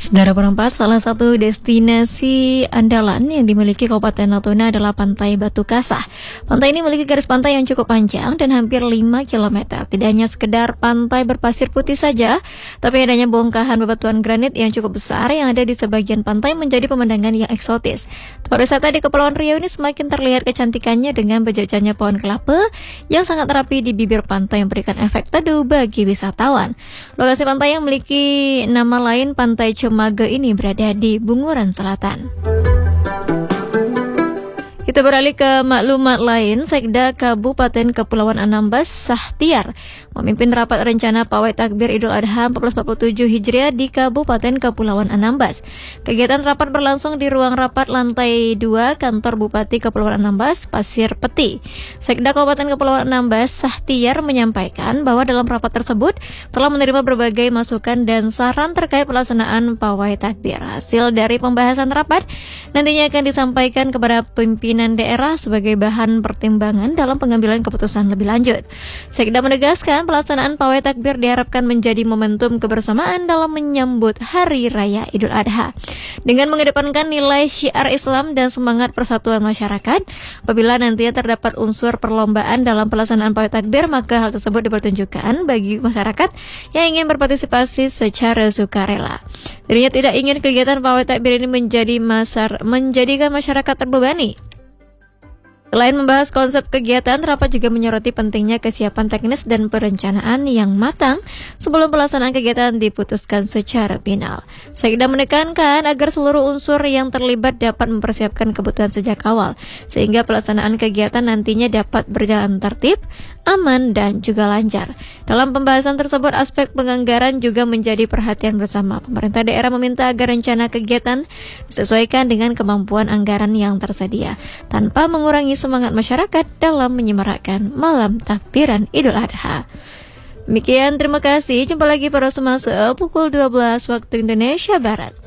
Saudara perempat, salah satu destinasi andalan yang dimiliki Kabupaten Natuna adalah Pantai Batu Kasah. Pantai ini memiliki garis pantai yang cukup panjang dan hampir 5 km. Tidak hanya sekedar pantai berpasir putih saja, tapi adanya bongkahan bebatuan granit yang cukup besar yang ada di sebagian pantai menjadi pemandangan yang eksotis. Tempat wisata di Kepulauan Riau ini semakin terlihat kecantikannya dengan berjajarnya pohon kelapa yang sangat rapi di bibir pantai yang memberikan efek teduh bagi wisatawan. Lokasi pantai yang memiliki nama lain Pantai Cemage ini berada di Bunguran Selatan. Kita beralih ke maklumat lain. Sekda Kabupaten Kepulauan Anambas Sahtiar memimpin rapat rencana pawai takbir Idul Adha 1447 Hijriah di Kabupaten Kepulauan Anambas. Kegiatan rapat berlangsung di ruang rapat lantai 2 kantor Bupati Kepulauan Anambas, Pasir Peti. Sekda Kabupaten Kepulauan Anambas Sahtiar menyampaikan bahwa dalam rapat tersebut telah menerima berbagai masukan dan saran terkait pelaksanaan pawai takbir. Hasil dari pembahasan rapat nantinya akan disampaikan kepada pimpinan daerah sebagai bahan pertimbangan dalam pengambilan keputusan lebih lanjut. Sekda menegaskan pelaksanaan pawai takbir diharapkan menjadi momentum kebersamaan dalam menyambut Hari Raya Idul Adha. Dengan mengedepankan nilai syiar Islam dan semangat persatuan masyarakat, apabila nantinya terdapat unsur perlombaan dalam pelaksanaan pawai takbir, maka hal tersebut dipertunjukkan bagi masyarakat yang ingin berpartisipasi secara sukarela. Dirinya tidak ingin kegiatan pawai takbir ini menjadikan masyarakat terbebani. Selain membahas konsep kegiatan, rapat juga menyoroti pentingnya kesiapan teknis dan perencanaan yang matang sebelum pelaksanaan kegiatan diputuskan secara final. Sekda menekankan agar seluruh unsur yang terlibat dapat mempersiapkan kebutuhan sejak awal, sehingga pelaksanaan kegiatan nantinya dapat berjalan tertib, aman, dan juga lancar. Dalam pembahasan tersebut, aspek penganggaran juga menjadi perhatian bersama. Pemerintah daerah meminta agar rencana kegiatan disesuaikan dengan kemampuan anggaran yang tersedia, tanpa mengurangi semangat masyarakat dalam menyemarakkan malam takbiran Idul Adha. Demikian, terima kasih. Jumpa lagi pada semasa pukul 12 waktu Indonesia Barat.